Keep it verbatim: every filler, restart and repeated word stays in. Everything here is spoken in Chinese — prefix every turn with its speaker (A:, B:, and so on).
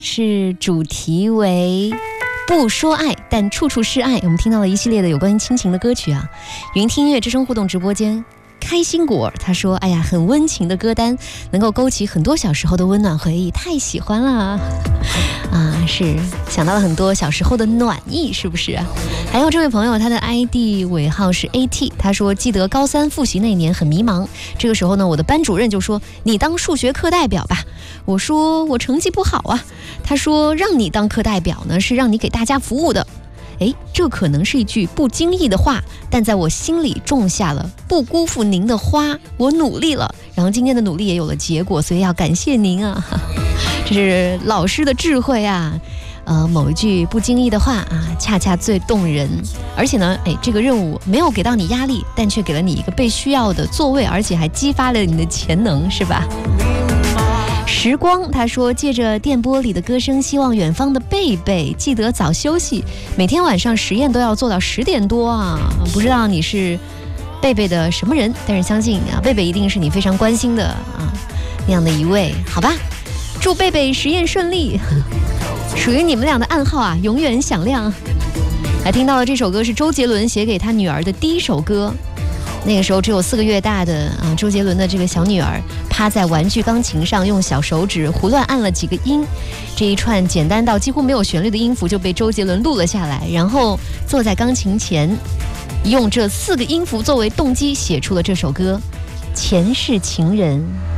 A: 是主题为不说爱但处处是爱，我们听到了一系列的有关于亲情的歌曲啊。云听音乐之声互动直播间，开心果他说，哎呀，很温情的歌单，能够勾起很多小时候的温暖回忆，太喜欢了啊！是想到了很多小时候的暖意，是不是啊？还有这位朋友，他的 I D 尾号是 A T， 他说记得高三复习那年很迷茫，这个时候呢，我的班主任就说你当数学课代表吧，我说我成绩不好啊，他说让你当课代表呢是让你给大家服务的。诶，这可能是一句不经意的话，但在我心里种下了不辜负您的花，我努力了，然后今天的努力也有了结果，所以要感谢您啊，这是老师的智慧啊。呃，某一句不经意的话啊，恰恰最动人。而且呢，哎，这个任务没有给到你压力，但却给了你一个被需要的座位，而且还激发了你的潜能，是吧？时光他说，借着电波里的歌声，希望远方的贝贝记得早休息，每天晚上实验都要做到十点多啊。不知道你是贝贝的什么人，但是相信啊，贝贝一定是你非常关心的啊那样的一位，好吧？祝贝贝实验顺利，属于你们俩的暗号啊，永远响亮。还听到了这首歌是周杰伦写给他女儿的第一首歌。那个时候只有四个月大的啊，周杰伦的这个小女儿趴在玩具钢琴上，用小手指胡乱按了几个音，这一串简单到几乎没有旋律的音符就被周杰伦录了下来，然后坐在钢琴前，用这四个音符作为动机写出了这首歌《前世情人》。